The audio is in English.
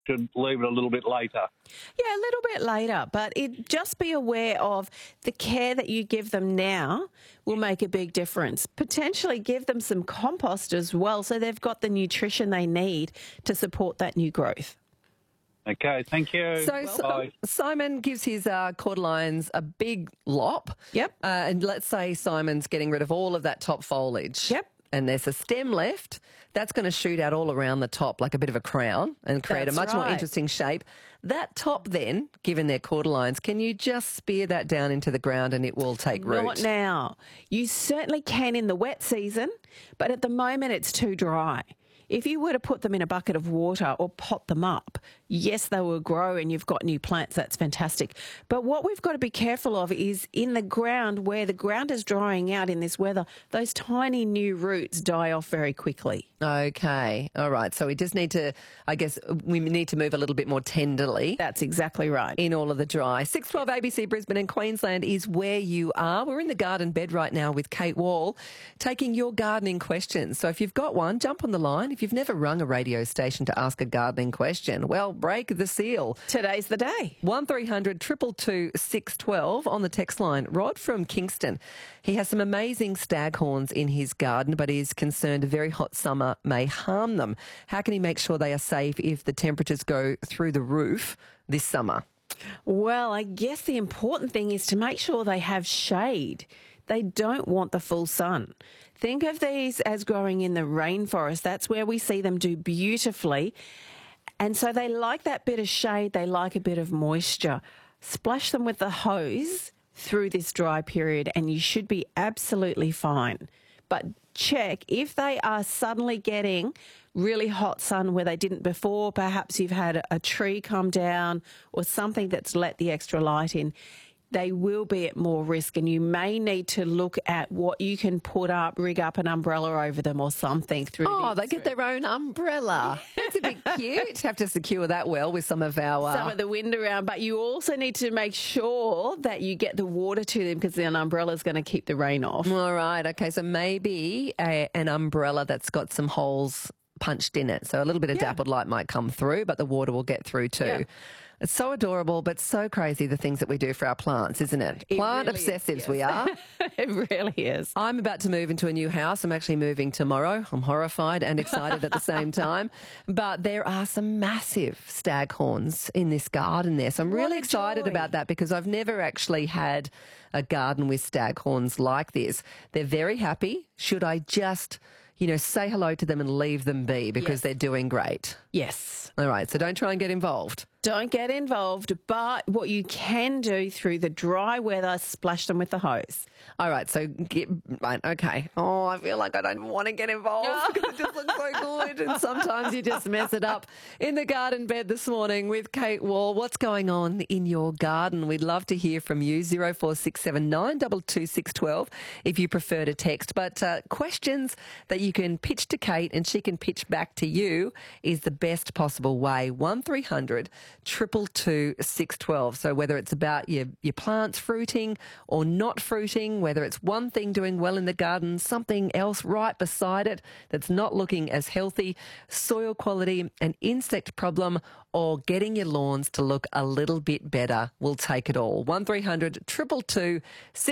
should leave it a little bit later? Yeah, a little bit later, but just be aware of the care that you give them now will make a big difference. Potentially give them some compost as well so they've got the nutrition they need to support that new growth. Okay, thank you. So Simon gives his cordylions a big lop. Yep. And let's say Simon's getting rid of all of that top foliage. Yep. And there's a stem left. That's going to shoot out all around the top like a bit of a crown and create a much more interesting shape. That top then, given their cordylions, can you just spear that down into the ground and it will take root? Not now. You certainly can in the wet season, but at the moment it's too dry. If you were to put them in a bucket of water or pot them up, yes, they will grow and you've got new plants. That's fantastic. But what we've got to be careful of is in the ground, where the ground is drying out in this weather, those tiny new roots die off very quickly. Okay. All right. So we just need to, I guess, we need to move a little bit more tenderly. That's exactly right. In all of the dry. 612 ABC Brisbane and Queensland is where you are. We're in the garden bed right now with Kate Wall, taking your gardening questions. So if you've got one, jump on the line. If you've never rung a radio station to ask a gardening question, well, break the seal. Today's the day. 1300 222 612 on the text line. Rod from Kingston. He has some amazing staghorns in his garden, but is concerned a very hot summer may harm them. How can he make sure they are safe if the temperatures go through the roof this summer? Well, I guess the important thing is to make sure they have shade. They don't want the full sun. Think of these as growing in the rainforest. That's where we see them do beautifully. And so they like that bit of shade. They like a bit of moisture. Splash them with the hose through this dry period and you should be absolutely fine. But check if they are suddenly getting really hot sun where they didn't before. Perhaps you've had a tree come down or something that's let the extra light in. They will be at more risk and you may need to look at what you can put up, rig up an umbrella over them or something through. Oh, they get their own umbrella. That's a bit cute. Have to secure that well with some of the wind around, but you also need to make sure that you get the water to them because an umbrella is going to keep the rain off. All right. Okay. So maybe an umbrella that's got some holes punched in it. So a little bit of dappled light might come through, but the water will get through too. Yeah. It's so adorable, but so crazy, the things that we do for our plants, isn't it? Plant really obsessives, yes. We are. It really is. I'm about to move into a new house. I'm actually moving tomorrow. I'm horrified and excited at the same time. But there are some massive staghorns in this garden there. So I'm really excited about that because I've never actually had a garden with staghorns like this. They're very happy. Should I just, say hello to them and leave them be because they're doing great? Yes. All right. So don't try and get involved. Don't get involved, but what you can do through the dry weather, splash them with the hose. All right, so okay. Oh, I feel like I don't want to get involved because it just looks so good. And sometimes you just mess it up. In the garden bed this morning with Kate Wall. What's going on in your garden? We'd love to hear from you. 0467 22612 if you prefer to text. But questions that you can pitch to Kate and she can pitch back to you is the best possible way. 1300 222 612. So whether it's about your plants fruiting or not fruiting, whether it's one thing doing well in the garden, something else right beside it that's not looking as healthy, soil quality, an insect problem, or getting your lawns to look a little bit better, we'll take it all. 1300 222 612.